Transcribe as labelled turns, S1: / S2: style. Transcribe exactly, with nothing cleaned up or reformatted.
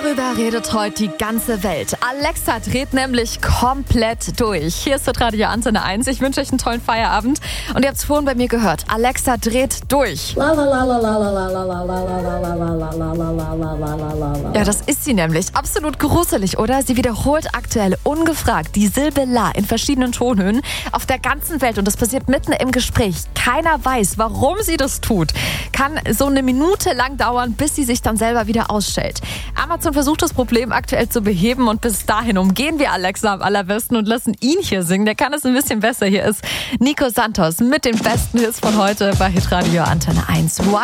S1: Darüber redet heute die ganze Welt. Alexa dreht nämlich komplett durch. Hier ist Radio Antenne eins. Ich wünsche euch einen tollen Feierabend. Und ihr habt es vorhin bei mir gehört. Alexa dreht durch. Ja, das ist sie nämlich. Absolut gruselig, oder? Sie wiederholt aktuell ungefragt die Silbe La in verschiedenen Tonhöhen auf der ganzen Welt. Und das passiert mitten im Gespräch. Keiner weiß, warum sie das tut. Kann so eine Minute lang dauern, bis sie sich dann selber wieder ausstellt. Amazon versucht das Problem aktuell zu beheben und bis dahin umgehen wir Alexa am allerbesten und lassen ihn hier singen. Der kann es ein bisschen besser. Hier ist Nico Santos mit den besten Hits von heute bei Hitradio Antenne eins. Why